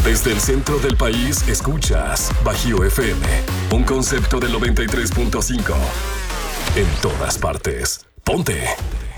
Desde el centro del país escuchas Bajío FM, un concepto del 93.5. En todas partes. Ponte.